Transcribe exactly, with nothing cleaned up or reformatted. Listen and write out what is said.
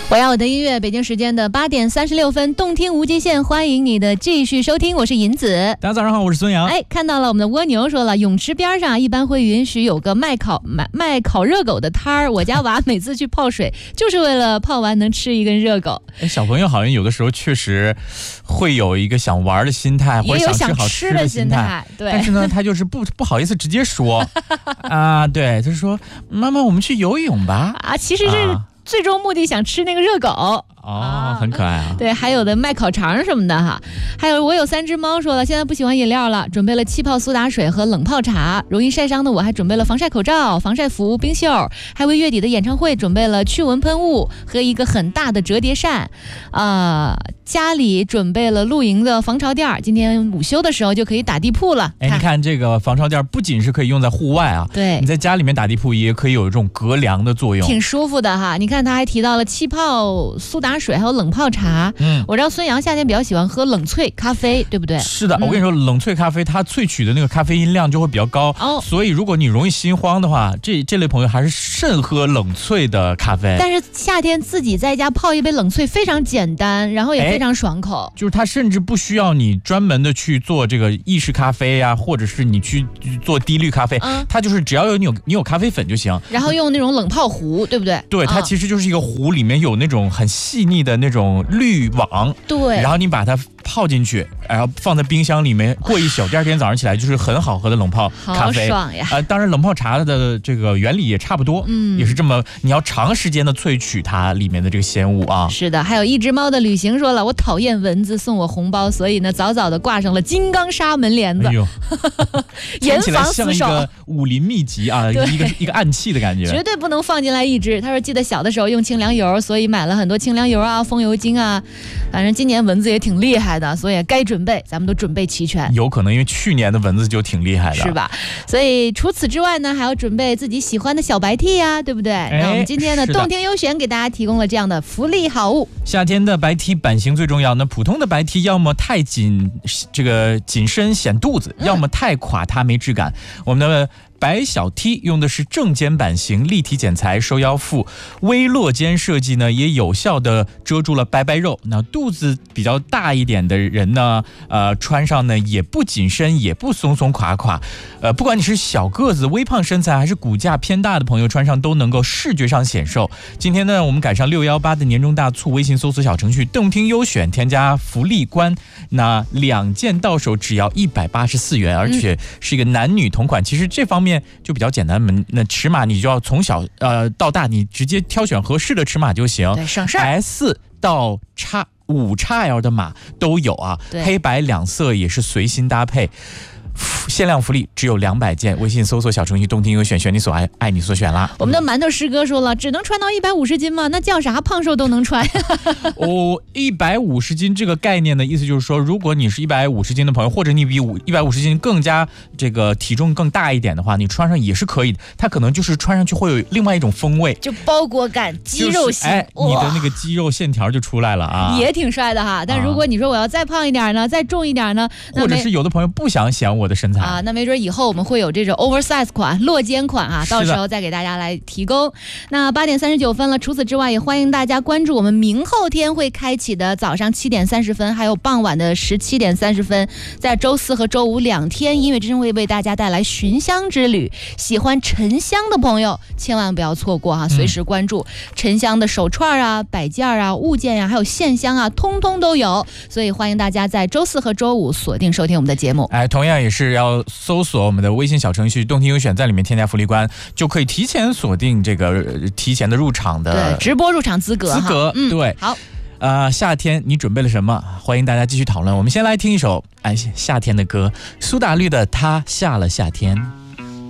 我要我的音乐，北京时间的八点三十六分，动听无极限，欢迎你的继续收听，我是银子。 大家早上好，我是孙杨。 哎，看到了我们的蜗牛说了，泳池边上一般会允许有个卖烤卖卖烤热狗的摊儿，我家娃每次去泡水就是为了泡完能吃一根热狗。 哎，小朋友好像有的时候确实会有一个想玩的心态，或者想吃好吃的心态， 对。 但是呢，他就是不不好意思直接说啊，对，他说妈妈，我们去游泳吧。 啊，其实是、啊。最终目的想吃那个热狗哦，很可爱啊。 对，还有的卖烤肠什么的哈。还有我有三只猫说了，现在不喜欢饮料了，准备了气泡苏打水和冷泡茶。容易晒伤的我还准备了防晒口罩、防晒服、冰袖，还为月底的演唱会准备了驱蚊喷雾和一个很大的折叠扇。啊、呃，家里准备了露营的防潮垫，今天午休的时候就可以打地铺了。 哎，你看这个防潮垫不仅是可以用在户外啊， 对， 你在家里面打地铺也可以有这种隔凉的作用， 挺舒服的哈。你看他还提到了气泡苏打水还有冷泡茶。嗯，我知道孙杨夏天比较喜欢喝冷萃咖啡，对不对？ 是的、 嗯、 我跟你说，冷萃咖啡它萃取的那个咖啡因量就会比较高、哦、所以如果你容易心慌的话，这这类朋友还是慎喝冷萃的咖啡。 但是夏天自己在家泡一杯冷萃非常简单，然后也非常爽口， 就是它甚至不需要你专门的去做这个意式咖啡呀、啊，或者是你去做低滤咖啡、嗯、它就是只要有你有你有咖啡粉就行， 然后用那种冷泡壶，对不对？ 对，它其实就是一个壶，里面有那种很细腻的那种滤网， 对， 然后你把它泡进去，然后放在冰箱里面过一宿，第二天早上起来就是很好喝的冷泡咖啡， 好爽呀！ 呃，当然冷泡茶的这个原理也差不多，嗯，也是这么，你要长时间的萃取它里面的这个鲜物啊。 是的，还有一只猫的旅行说了，我讨厌蚊子送我红包，所以呢早早的挂上了金刚砂门帘子，哎呦， 严防死守，像一个武林秘籍啊，一个一个暗器的感觉， 绝对不能放进来一只。他说记得小的时候用清凉油，所以买了很多清凉油啊、风油精啊，反正今年蚊子也挺厉害的，所以该准备咱们都准备齐全。 有可能因为去年的蚊子就挺厉害的， 是吧？所以除此之外呢，还要准备自己喜欢的小白 T 呀、啊，对不对？哎、那我们今天的动听优选给大家提供了这样的福利好物。 夏天的白 T 版型最重要，那普通的白 T 要么太紧，这个紧身显肚子，要么太垮塌没质感。我们的白小 T 用的是正肩版型，立体剪裁，收腰腹，微落肩设计呢，也有效的遮住了白白肉。那肚子比较大一点的人呢，呃，穿上呢也不紧身，也不松松垮垮。呃，不管你是小个子、微胖身材，还是骨架偏大的朋友，穿上都能够视觉上显瘦。今天呢，我们赶上六一八的年终大促，微信搜索小程序动听优选，添加福利关，那两件到手只要一百八十四元，而且是一个男女同款。其实这方面面就比较简单，那尺码你就要从小呃到大，你直接挑选合适的尺码就行， 对，省事儿。 S 到 X 五 X L 的码都有啊，黑白两色也是随心搭配。限量福利只有两百件，微信搜索小程序动听优选，选你所爱，爱你所选啦。 我们的馒头师哥说了，只能穿到一百五十斤吗？那叫啥胖瘦都能穿？ 哦，一百五十斤这个概念的意思就是说，如果你是一百五十斤的朋友，或者你比一百五十斤更加这个体重更大一点的话，你穿上也是可以的。它可能就是穿上去会有另外一种风味， 就包裹感、肌肉型， 就是、哎，你的那个肌肉线条就出来了啊， 也挺帅的哈。但如果你说我要再胖一点呢，再重一点呢， 或者是有的朋友不想显我的身材啊，那没准以后我们会有这种 oversize 款、落肩款啊，到时候再给大家来提供。那八点三十九分了，除此之外，也欢迎大家关注我们明后天会开启的早上七点三十分，还有傍晚的十七点三十分，在周四和周五两天，音乐之声会为大家带来寻香之旅。喜欢沉香的朋友千万不要错过哈，随时关注沉香的手串啊、摆件啊、物件啊，还有线香啊，通通都有。所以欢迎大家在周四和周五锁定收听我们的节目。 哎，同样也是要搜索我们的微信小程序动听优选，在里面添加福利关，就可以提前锁定这个提前的入场的对直播入场资格资格、嗯、对。 好， 呃，夏天你准备了什么？欢迎大家继续讨论。我们先来听一首哎夏天的歌，苏打绿的《他下了夏天》。